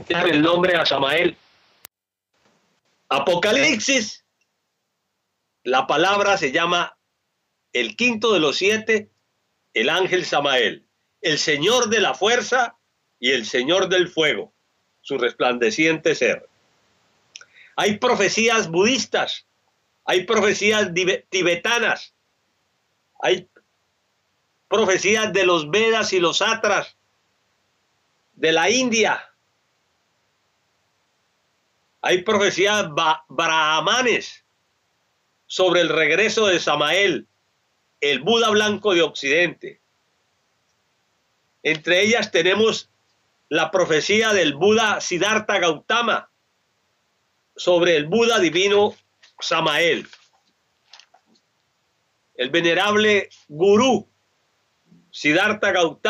el nombre a Samael. Apocalipsis, la palabra se llama el quinto de los 7, el ángel Samael, el Señor de la fuerza y el Señor del fuego, su resplandeciente ser. Hay profecías budistas, hay profecías tibetanas, hay profecías de los Vedas y los Satras de la India. Hay profecías brahmanes sobre el regreso de Samael, el Buda blanco de Occidente. Entre ellas tenemos la profecía del Buda Siddhartha Gautama sobre el Buda divino Samael. El venerable gurú Siddhartha Gautama